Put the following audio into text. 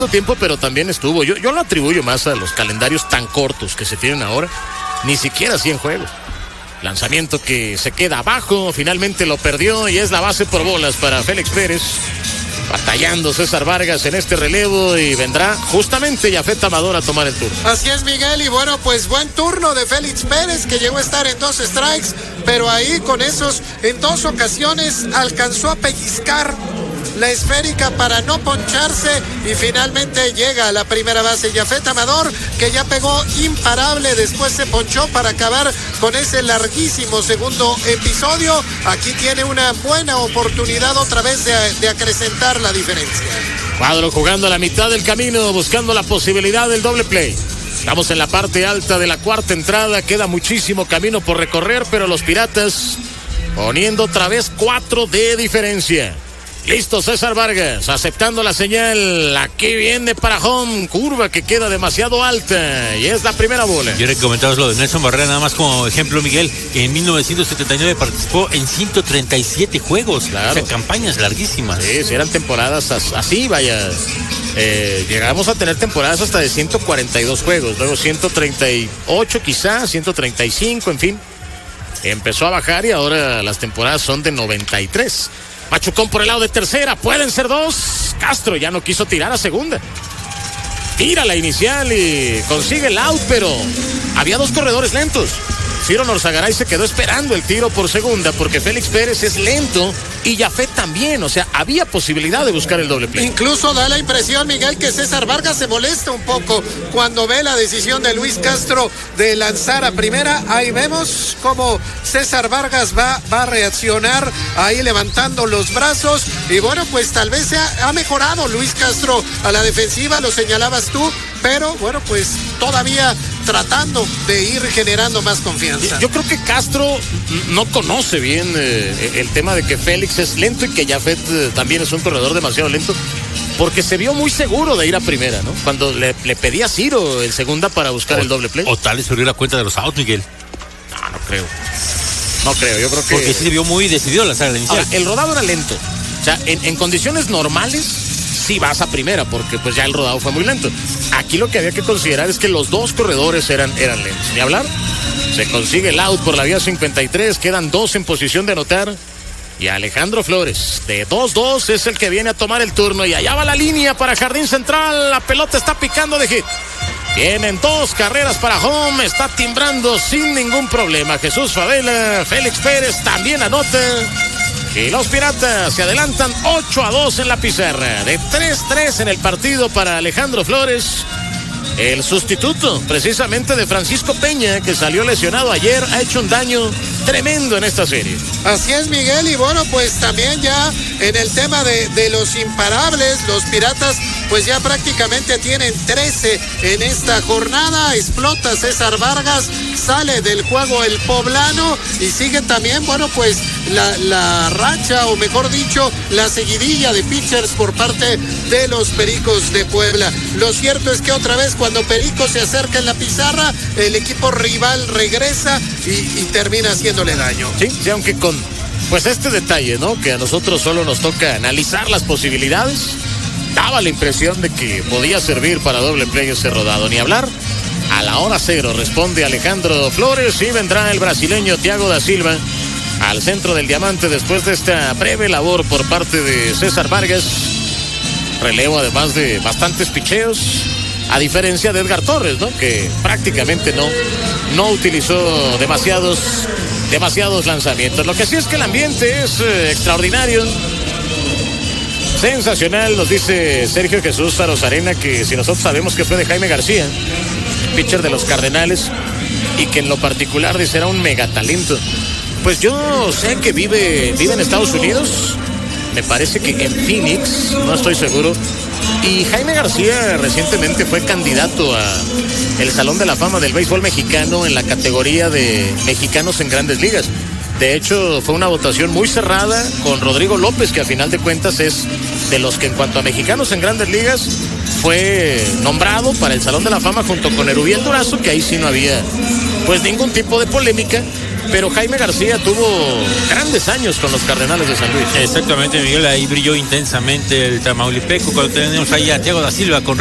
tiempo, pero también estuvo. Yo lo atribuyo más a los calendarios tan cortos que se tienen ahora. Ni siquiera 100 juegos. Lanzamiento que se queda abajo, finalmente lo perdió y es la base por bolas para Félix Pérez. Batallando César Vargas en este relevo y vendrá justamente Yafet Amador a tomar el turno. Así es, Miguel, y bueno, pues buen turno de Félix Pérez, que llegó a estar en 2 strikes, pero ahí con esos, en 2 ocasiones alcanzó a pellizcar la esférica para no poncharse y finalmente llega a la primera base Yafet Amador, que ya pegó imparable, después se ponchó para acabar con ese larguísimo segundo episodio. Aquí tiene una buena oportunidad otra vez de acrecentar la diferencia. Cuadro jugando a la mitad del camino, buscando la posibilidad del doble play. Estamos en la parte alta de la cuarta entrada, queda muchísimo camino por recorrer, pero los Piratas poniendo otra vez 4 de diferencia. Listo César Vargas, aceptando la señal. Aquí viene para home, curva que queda demasiado alta y es la primera bola. Yo le comentaba lo de Nelson Barrera, nada más como ejemplo, Miguel. En 1979 participó en 137 juegos, claro. O sea, campañas larguísimas. Sí, eran temporadas así, vaya. Llegamos a tener temporadas hasta de 142 juegos, luego 138 quizás, 135, en fin. Empezó a bajar y ahora las temporadas son de 93. Machucón por el lado de tercera, pueden ser 2. Castro ya no quiso tirar a segunda. Tira la inicial y consigue el out, pero había 2 corredores lentos. Ciro Norzagaray se quedó esperando el tiro por segunda porque Félix Pérez es lento y Yafet también, o sea, había posibilidad de buscar el doble play. Incluso da la impresión, Miguel, que César Vargas se molesta un poco cuando ve la decisión de Luis Castro de lanzar a primera. Ahí vemos cómo César Vargas va a reaccionar, ahí levantando los brazos, y bueno, pues tal vez ha mejorado Luis Castro a la defensiva, lo señalabas tú, pero bueno, pues todavía tratando de ir generando más confianza. Yo creo que Castro no conoce bien el tema de que Félix es lento y que Yafet también es un corredor demasiado lento, porque se vio muy seguro de ir a primera, ¿no? Cuando le pedía a Ciro el segunda para buscar el doble play. O tal vez perdió la cuenta de los outs, Miguel. No creo. No creo, yo creo que... Porque sí se vio muy decidido lanzar la inicial. Ahora, el rodado era lento. O sea, en condiciones normales sí vas a primera, porque pues ya el rodado fue muy lento. Aquí lo que había que considerar es que los 2 corredores eran lentos. Ni hablar. Se consigue el out por la vía 53, quedan 2 en posición de anotar. Y Alejandro Flores, de 2-2, es el que viene a tomar el turno. Y allá va la línea para Jardín Central. La pelota está picando de hit. Vienen 2 carreras para home. Está timbrando sin ningún problema Jesús Favela. Félix Pérez también anota. Y los Piratas se adelantan 8-2 en la pizarra. De 3-3 en el partido para Alejandro Flores. El sustituto precisamente de Francisco Peña, que salió lesionado ayer, ha hecho un daño tremendo en esta serie. Así es, Miguel, y bueno, pues también ya en el tema de los imparables, los Piratas pues ya prácticamente tienen 13 en esta jornada. Explota César Vargas, sale del juego el poblano y sigue también, bueno, pues la racha, o mejor dicho, la seguidilla de pitchers por parte de los Pericos de Puebla. Lo cierto es que otra vez cuando Perico se acerca en la pizarra, el equipo rival regresa y termina haciéndole daño. Sí, aunque con pues este detalle, ¿no? Que a nosotros solo nos toca analizar las posibilidades. Daba la impresión de que podía servir para doble play ese rodado. Ni hablar. A la hora 0 responde Alejandro Flores y vendrá el brasileño Thiago da Silva al centro del diamante después de esta breve labor por parte de César Vargas. Relevo además de bastantes picheos, a diferencia de Edgar Torres, ¿no? Que prácticamente no utilizó demasiados lanzamientos. Lo que sí es que el ambiente es extraordinario. Sensacional, nos dice Sergio Jesús Arozarena, que si nosotros sabemos que fue de Jaime García, pitcher de los Cardenales, y que en lo particular dice era un megatalento. Pues yo sé que vive en Estados Unidos, me parece que en Phoenix, no estoy seguro. Y Jaime García recientemente fue candidato a el Salón de la Fama del Béisbol Mexicano en la categoría de mexicanos en Grandes Ligas. De hecho, fue una votación muy cerrada con Rodrigo López, que a final de cuentas es de los que en cuanto a mexicanos en Grandes Ligas fue nombrado para el Salón de la Fama junto con Erubiel Durazo, que ahí sí no había pues ningún tipo de polémica. pero Jaime García tuvo grandes años con los Cardenales de San Luis. Exactamente, Miguel, ahí brilló intensamente el tamaulipeco. Cuando tenemos ahí a Thiago da Silva con